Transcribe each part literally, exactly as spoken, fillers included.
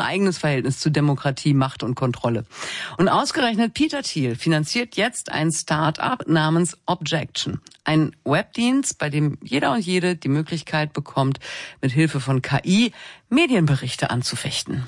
eigenes Verhältnis zu Demokratie, Macht und Kontrolle. Und ausgerechnet Peter Thiel finanziert jetzt ein Start-up namens Objection. Ein Webdienst, bei dem jeder und jede die Möglichkeit bekommt, mit Hilfe von K I Medienberichte anzufechten.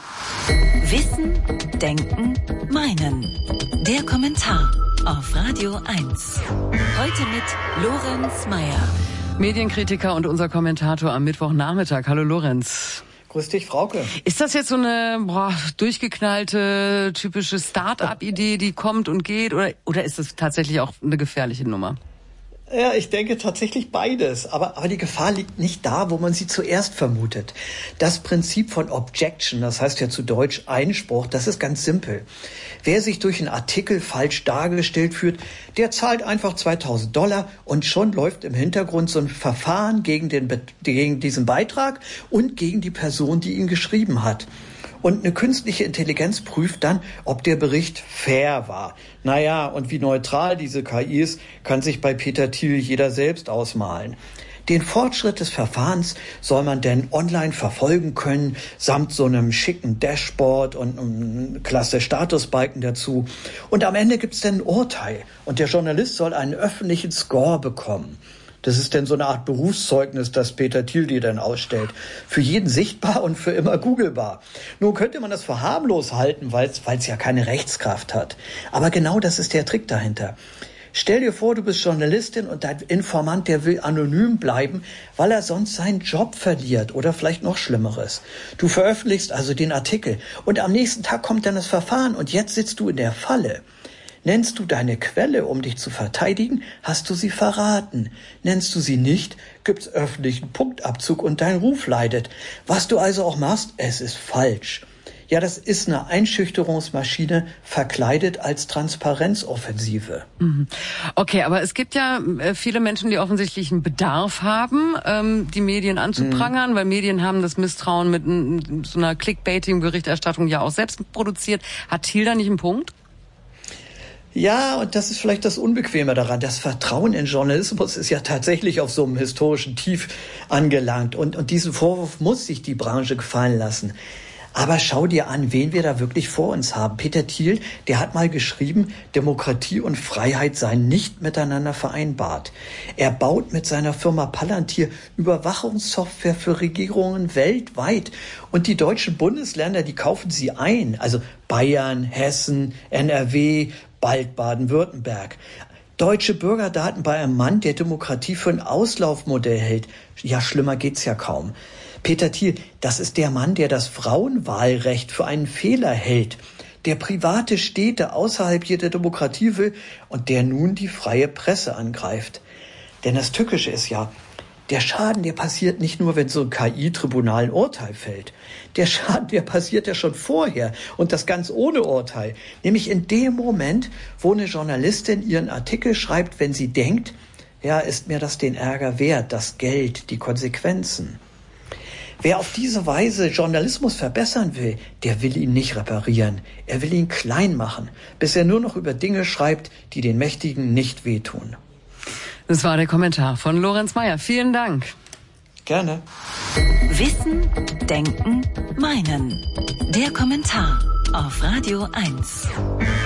Wissen, Denken, Meinen. Der Kommentar auf Radio eins. Heute mit Lorenz Meyer. Medienkritiker und unser Kommentator am Mittwochnachmittag. Hallo Lorenz. Grüß dich, Frauke. Ist das jetzt so eine boah, durchgeknallte, typische Start-up-Idee, die kommt und geht? Oder, oder ist das tatsächlich auch eine gefährliche Nummer? Ja, ich denke tatsächlich beides. Aber, aber die Gefahr liegt nicht da, wo man sie zuerst vermutet. Das Prinzip von Objection, das heißt ja zu Deutsch Einspruch, das ist ganz simpel. Wer sich durch einen Artikel falsch dargestellt fühlt, der zahlt einfach zweitausend Dollar und schon läuft im Hintergrund so ein Verfahren gegen, den, gegen diesen Beitrag und gegen die Person, die ihn geschrieben hat. Und eine künstliche Intelligenz prüft dann, ob der Bericht fair war. Naja, und wie neutral diese K I ist, kann sich bei Peter Thiel jeder selbst ausmalen. Den Fortschritt des Verfahrens soll man denn online verfolgen können, samt so einem schicken Dashboard und einem klasse Statusbalken dazu. Und am Ende gibt's dann ein Urteil und der Journalist soll einen öffentlichen Score bekommen. Das ist denn so eine Art Berufszeugnis, das Peter Thiel dir dann ausstellt. Für jeden sichtbar und für immer googelbar. Nun könnte man das für harmlos halten, weil es ja keine Rechtskraft hat. Aber genau das ist der Trick dahinter. Stell dir vor, du bist Journalistin und dein Informant, der will anonym bleiben, weil er sonst seinen Job verliert oder vielleicht noch Schlimmeres. Du veröffentlichst also den Artikel und am nächsten Tag kommt dann das Verfahren und jetzt sitzt du in der Falle. Nennst du deine Quelle, um dich zu verteidigen, hast du sie verraten. Nennst du sie nicht, gibt's öffentlichen Punktabzug und dein Ruf leidet. Was du also auch machst, es ist falsch. Ja, das ist eine Einschüchterungsmaschine, verkleidet als Transparenzoffensive. Okay, aber es gibt ja viele Menschen, die offensichtlich einen Bedarf haben, die Medien anzuprangern, mhm. weil Medien haben das Misstrauen mit so einer Clickbaiting-Berichterstattung ja auch selbst produziert. Hat Thiel da nicht einen Punkt? Ja, und das ist vielleicht das Unbequeme daran. Das Vertrauen in Journalismus ist ja tatsächlich auf so einem historischen Tief angelangt. Und, und diesen Vorwurf muss sich die Branche gefallen lassen. Aber schau dir an, wen wir da wirklich vor uns haben. Peter Thiel, der hat mal geschrieben, Demokratie und Freiheit seien nicht miteinander vereinbart. Er baut mit seiner Firma Palantir Überwachungssoftware für Regierungen weltweit. Und die deutschen Bundesländer, die kaufen sie ein. Also Bayern, Hessen, N R W, bald Baden-Württemberg. Deutsche Bürgerdaten bei einem Mann, der Demokratie für ein Auslaufmodell hält. Ja, schlimmer geht's ja kaum. Peter Thiel, das ist der Mann, der das Frauenwahlrecht für einen Fehler hält, der private Städte außerhalb jeder Demokratie will und der nun die freie Presse angreift. Denn das Tückische ist ja, der Schaden, der passiert nicht nur, wenn so ein K I-Tribunal ein Urteil fällt. Der Schaden, der passiert ja schon vorher und das ganz ohne Urteil. Nämlich in dem Moment, wo eine Journalistin ihren Artikel schreibt, wenn sie denkt, ja, ist mir das den Ärger wert, das Geld, die Konsequenzen. Wer auf diese Weise Journalismus verbessern will, der will ihn nicht reparieren. Er will ihn klein machen, bis er nur noch über Dinge schreibt, die den Mächtigen nicht wehtun. Das war der Kommentar von Lorenz Meyer. Vielen Dank. Gerne. Wissen, Denken, Meinen. Der Kommentar auf Radio eins.